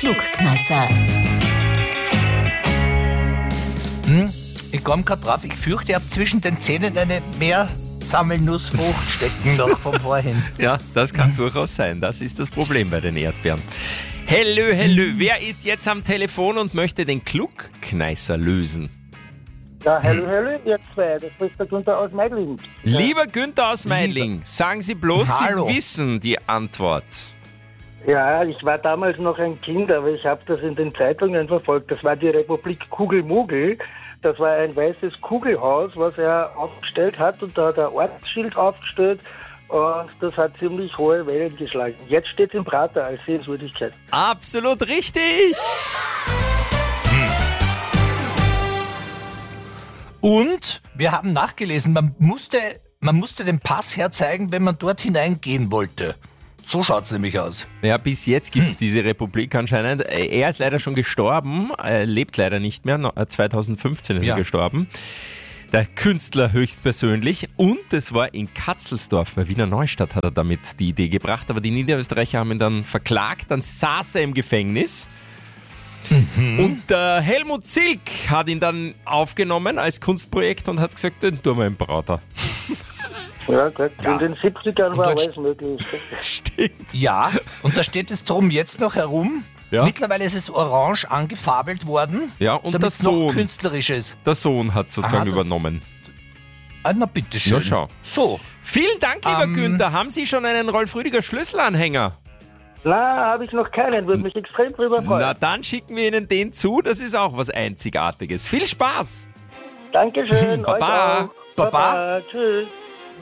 Klugkneisser. Ich komme gerade drauf, ich fürchte, ich habe zwischen den Zähnen eine Meersammelnussfrucht stecken noch vom vorhin. Ja, das kann durchaus sein. Das ist das Problem bei den Erdbeeren. Hello, wer ist jetzt am Telefon und möchte den Klugkneisser lösen? Ja, hallo, ihr zwei, das ist der Günther aus Meidling. Lieber Günther aus Meidling, sagen Sie bloß, Hallo. Sie wissen die Antwort. Ja, ich war damals noch ein Kind, aber ich habe das in den Zeitungen verfolgt. Das war die Republik Kugelmugel. Das war ein weißes Kugelhaus, was er aufgestellt hat, und da hat er ein Ortsschild aufgestellt und das hat ziemlich hohe Wellen geschlagen. Jetzt steht es im Prater als Sehenswürdigkeit. Absolut richtig! Und wir haben nachgelesen, man musste den Pass herzeigen, wenn man dort hineingehen wollte. So schaut's nämlich aus. Ja, bis jetzt gibt es diese Republik anscheinend. Er ist leider schon gestorben, er lebt leider nicht mehr. 2015 ist er gestorben. Der Künstler höchstpersönlich. Und es war in Katzelsdorf bei Wiener Neustadt, hat er damit die Idee gebracht. Aber die Niederösterreicher haben ihn dann verklagt, dann saß er im Gefängnis. Und Helmut Zilk hat ihn dann aufgenommen als Kunstprojekt und hat gesagt, den tun wir im Prater. Ja, gut. In den 70ern war alles möglich. Stimmt. Ja, und da steht es drum jetzt noch herum. Ja. Mittlerweile ist es orange angefabelt worden, Ja, und damit der es noch Sohn, künstlerisch ist. der Sohn hat sozusagen Aha, übernommen. Ah, na bitteschön. Ja, schau. So, Vielen Dank, lieber Günther. Haben Sie schon einen Rolf Rüdiger Schlüsselanhänger? Na, habe ich noch keinen, würde mich extrem drüber freuen. Na, dann schicken wir Ihnen den zu. Das ist auch was Einzigartiges. Viel Spaß! Dankeschön, euch Baba. auch. Baba. Tschüss.